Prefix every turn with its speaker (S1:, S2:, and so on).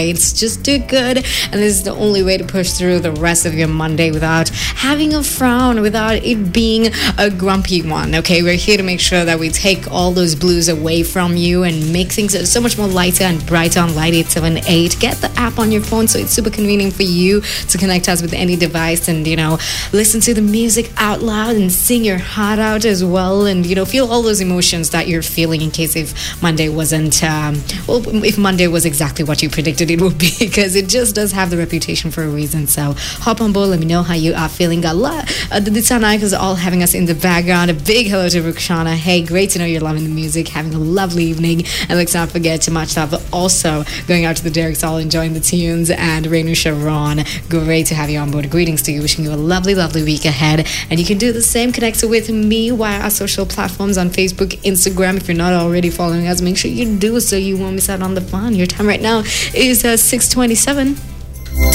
S1: It's just do good, and this is the only way to push through the rest of your Monday without having a frown, without it being a grumpy one. Okay, we're here to make sure that we take all those blues away from you and make things so much more lighter and brighter on Light 878. Get the app on your phone so it's super convenient for you to connect us with any device and, listen to the music out loud and sing your heart out as well, and, feel all those emotions that you're feeling in case if Monday wasn't, if Monday was exactly what you predicted it would be, because it just does have the reputation for a reason. So hop on board, let me know how you are feeling. Got a lot. The Sun Icons are all having us in the background. A big hello to Rukshana. Hey, great to know you're loving the music, having a lovely evening, and let's not forget to match that, but also going out to the Derek's all enjoying the tunes, and Renu Sharon, great to have you on board. Greetings to you, wishing you a lovely week ahead, and you can do the same. Connect with me via our social platforms on Facebook, Instagram. If you're not already following us, make sure you do so you won't miss out on the fun. Your time right now is 6:27.